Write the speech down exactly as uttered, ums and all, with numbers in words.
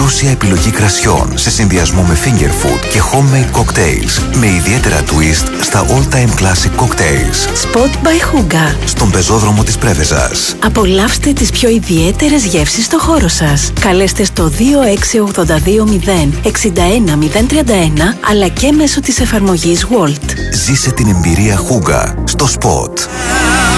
πλούσια επιλογή κρασιών σε συνδυασμό με finger food και homemade cocktails με ιδιαίτερα twist στα all-time classic cocktails. Spot by Houga. Στον πεζόδρομο της Πρέβεζας. Απολαύστε τις πιο ιδιαίτερες γεύσεις στο χώρο σας. Καλέστε στο δύο έξι ογδόντα δύο μηδέν εξήντα ένα μηδέν τριάντα ένα αλλά και μέσω της εφαρμογής Wolt. Ζήσε την εμπειρία Houga στο Spot.